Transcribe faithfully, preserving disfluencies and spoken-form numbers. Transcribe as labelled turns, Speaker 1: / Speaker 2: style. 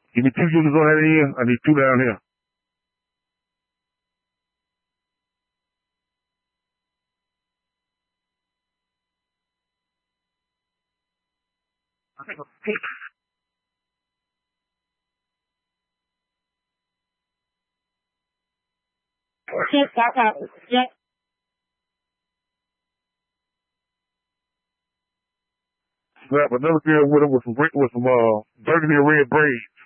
Speaker 1: Give me two units on that end. I need two down here. Slap another girl with him with some with some uh burgundy and red braids.